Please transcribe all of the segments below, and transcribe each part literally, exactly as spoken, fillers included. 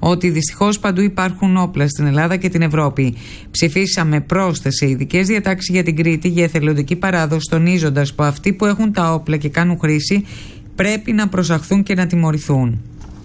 ότι δυστυχώς παντού υπάρχουν όπλα στην Ελλάδα και την Ευρώπη. Ψηφίσαμε πρόσθεση ειδικές διατάξεις για την Κρήτη για εθελοντική παράδοση, τονίζοντας που αυτοί που έχουν τα όπλα και κάνουν χρήση πρέπει να προσαχθούν και να τιμωρηθούν.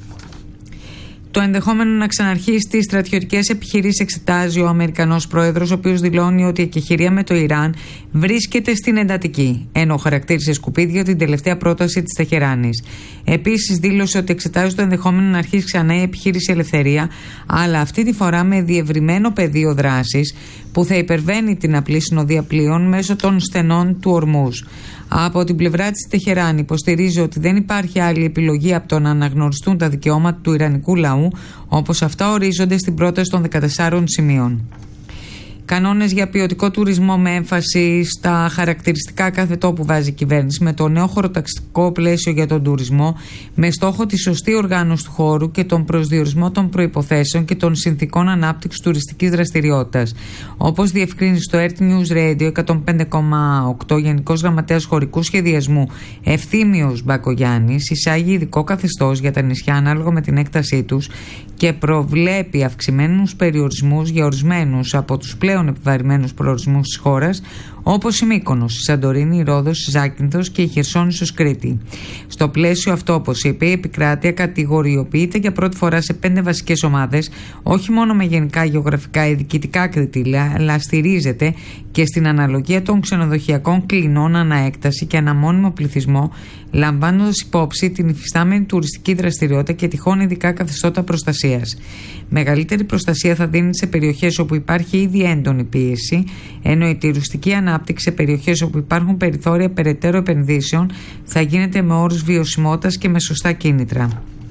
Το ενδεχόμενο να ξαναρχίσει τις στρατιωτικές επιχειρήσεις εξετάζει ο Αμερικανός πρόεδρος, ο οποίος δηλώνει ότι η εκεχηρία με το Ιράν βρίσκεται στην εντατική, ενώ χαρακτήρισε σκουπίδια την τελευταία πρόταση της Τεχεράνης. Επίσης, δήλωσε ότι εξετάζει το ενδεχόμενο να αρχίσει ξανά η επιχείρηση Ελευθερία, αλλά αυτή τη φορά με διευρυμένο πεδίο δράσης που θα υπερβαίνει την απλή συνοδεία πλοίων μέσω των στενών του Ορμούζ. Από την πλευρά της Τεχεράνη υποστηρίζει ότι δεν υπάρχει άλλη επιλογή από το να αναγνωριστούν τα δικαιώματα του ιρανικού λαού, όπως αυτά ορίζονται στην πρόταση των δεκατεσσάρων σημείων. Κανόνες για ποιοτικό τουρισμό με έμφαση στα χαρακτηριστικά κάθε τόπου βάζει η κυβέρνηση, με το νέο χωροταξικό πλαίσιο για τον τουρισμό, με στόχο τη σωστή οργάνωση του χώρου και τον προσδιορισμό των προϋποθέσεων και των συνθηκών ανάπτυξης τουριστικής δραστηριότητας. Όπως διευκρίνει στο Earth News Radio εκατόν πέντε κόμμα οκτώ, Γενικός Γραμματέας Χωρικού Σχεδιασμού Ευθύμιος Μπακογιάννης, εισάγει ειδικό καθεστώς για τα νησιά ανάλογα με την έκτασή τους και προβλέπει αυξημένους περιορισμούς για ορισμένους από τους πλέον επιβαρημένους προορισμούς της χώρας, όπως η Μύκονος, η Σαντορίνη, η Ρόδος, η Ζάκυνθος και η Χερσόνησος Κρήτη. Στο πλαίσιο αυτό, όπως είπε, η επικράτεια κατηγοριοποιείται για πρώτη φορά σε πέντε βασικές ομάδες, όχι μόνο με γενικά γεωγραφικά ή διοικητικά κριτήρια, αλλά στηρίζεται και στην αναλογία των ξενοδοχειακών κλινών αναέκταση και αναμώνυμο πληθυσμό, λαμβάνοντας υπόψη την υφιστάμενη τουριστική δραστηριότητα και τυχόν ειδικά καθεστώτα προστασίας. Μεγαλύτερη προστασία θα δίνει σε περιοχές όπου υπάρχει ήδη έντονη πίεση, ενώ η τουριστική ανάπτυξη σε περιοχές όπου υπάρχουν περιθώρια περαιτέρω επενδύσεων θα γίνεται με όρους βιωσιμότητας και με σωστά κίνητρα.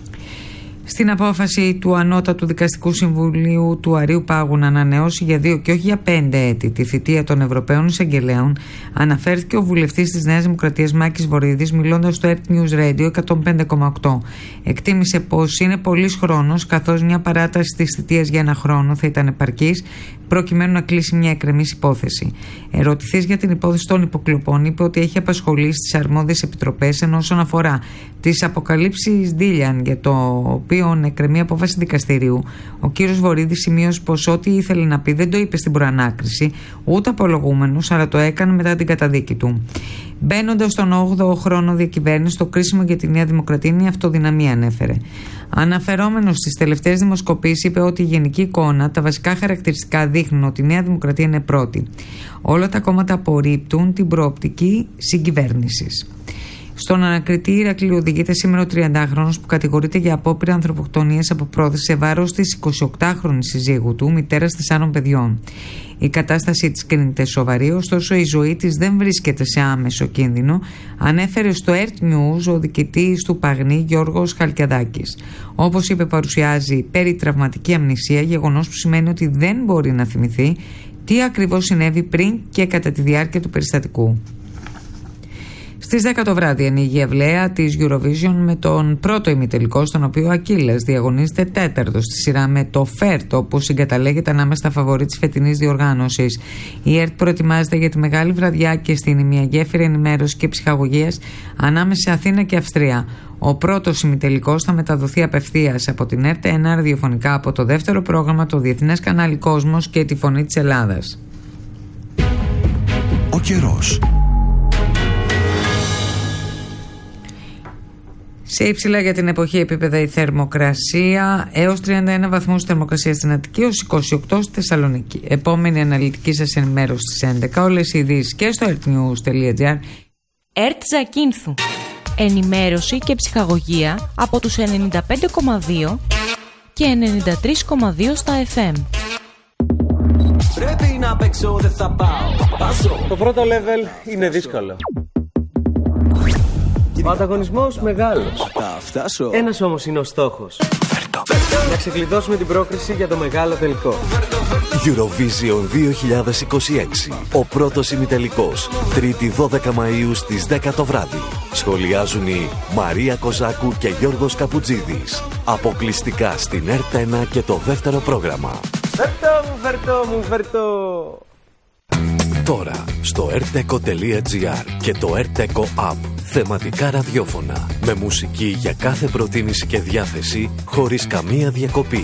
Στην απόφαση του Ανώτατου Δικαστικού Συμβουλίου του Αρείου Πάγου να ανανεώσει για δύο και όχι για πέντε έτη τη θητεία των Ευρωπαίων Εισαγγελέων, αναφέρθηκε ο βουλευτής της Νέας Δημοκρατίας Μάκης Βορίδης, μιλώντας στο Earth News Radio εκατόν πέντε κόμμα οκτώ. Εκτίμησε πως είναι πολύς χρόνος, καθώς μια παράταση της θητείας για ένα χρόνο θα ήταν επαρκής, προκειμένου να κλείσει μια εκκρεμής υπόθεση. Ερωτηθής για την υπόθεση των υποκλοπών, είπε ότι έχει απασχολήσει τις αρμόδιες επιτροπές, ενώ όσον αφορά τις αποκαλύψεις Ντίλιαν, για το οποίο εκκρεμεί απόφαση δικαστηρίου, ο κύριος Βορίδης σημείωσε πως ό,τι ήθελε να πει δεν το είπε στην προανάκριση, ούτε απολογούμενος, αλλά το έκανε μετά την καταδίκη του. Μπαίνοντας στον όγδοο χρόνο διακυβέρνηση, το κρίσιμο για τη Νέα Δημοκρατία είναι η αυτοδυναμία, ανέφερε. Αναφερόμενος στις τελευταίες δημοσκοπήσεις, είπε ότι η γενική εικόνα, τα βασικά χαρακτηριστικά δείχνουν ότι η Νέα Δημοκρατία είναι πρώτη. Όλα τα κόμματα απορρίπτουν την προοπτική συγκυβέρνησης. Στον ανακριτή Ηρακλείου οδηγείται σήμερα ο τριαντάχρονος που κατηγορείται για απόπειρα ανθρωποκτονίας από πρόθεση σε βάρος της εικοσιοκτάχρονης συζύγου του, μητέρας τεσσάρων παιδιών. Η κατάστασή της κρίνεται σοβαρή, ωστόσο η ζωή της δεν βρίσκεται σε άμεσο κίνδυνο, ανέφερε στο Earth News ο διοικητής του Παγνή Γιώργος Χαλκιαδάκης. Όπως είπε, παρουσιάζει περιτραυματική αμνησία, γεγονός που σημαίνει ότι δεν μπορεί να θυμηθεί τι ακριβώς συνέβη πριν και κατά τη διάρκεια του περιστατικού. Στις δέκα το βράδυ ανοίγει η ευλαία της Eurovision με τον πρώτο ημιτελικό, στον οποίο ο Ακύλας διαγωνίζεται τέταρτος στη σειρά με το Φέρτο, που συγκαταλέγεται ανάμεσα στα φαβορί της φετινής διοργάνωσης. Η ΕΡΤ προετοιμάζεται για τη μεγάλη βραδιά και στην ημιαγέφυρη ενημέρωση και ψυχαγωγίας ανάμεσα σε Αθήνα και Αυστρία. Ο πρώτος ημιτελικός θα μεταδοθεί απευθείας από την ΕΡΤ ένα ραδιοφωνικά από το δεύτερο πρόγραμμα, το Διεθνές Κανάλι Κόσμος και τη Φωνή της Ελλάδας. Ο καιρός. Σε υψηλά για την εποχή επίπεδα η θερμοκρασία, έως τριάντα ένα βαθμούς θερμοκρασία στην Αττική, έως είκοσι οκτώ στη Θεσσαλονίκη. Επόμενη αναλυτική σας ενημέρωση στις έντεκα. Όλες οι ειδήσεις και στο earthnews.gr. ΕΡΤ Ζακίνθου. Ενημέρωση και ψυχαγωγία από τους ενενήντα πέντε κόμμα δύο και ενενήντα τρία κόμμα δύο στα εφ εμ. Πρέπει να παίξω, δεν θα πάω. Το πρώτο level είναι δύσκολο. Ο ανταγωνισμός μεγάλος. Ένας όμως είναι ο στόχος. Να ξεκλειδώσουμε την πρόκριση για το μεγάλο τελικό. Eurovision δύο χιλιάδες είκοσι έξι. Ο πρώτος ημιτελικός. Τρίτη δώδεκα Μαΐου στις δέκα το βράδυ. Σχολιάζουν οι Μαρία Κοζάκου και Γιώργος Καπουτζίδης. Αποκλειστικά στην ΕΡΤ ένα και το δεύτερο πρόγραμμα. Φερτό μου, φερτό μου, φερτό. Τώρα στο erteco τελεία gr και το erteco app. Θεματικά ραδιόφωνα με μουσική για κάθε προτίμηση και διάθεση, χωρίς καμία διακοπή.